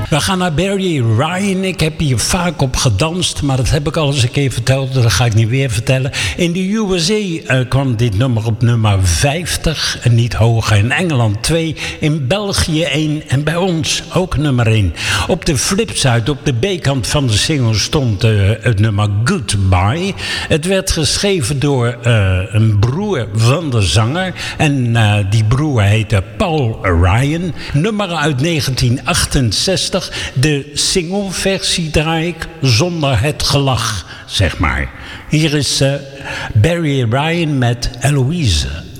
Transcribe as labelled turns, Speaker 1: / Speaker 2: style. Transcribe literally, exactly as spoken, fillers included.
Speaker 1: We gaan naar Barry Ryan. Ik heb hier vaak op gedanst, maar dat heb ik al eens een keer verteld. Dat ga ik niet weer vertellen. In de U S A uh, kwam dit nummer op nummer vijftig. En niet hoger. In Engeland twee. In België één. En bij ons ook nummer één. Op de flipside, op de B-kant van de single stond uh, het nummer Goodbye. Het werd geschreven door uh, een broer van de zanger. En uh, die broer heette Paul Ryan. Nummer uit negentien achtenzestig. De singleversie draai ik zonder het gelach, zeg maar. Hier is uh, Barry Ryan met Eloise.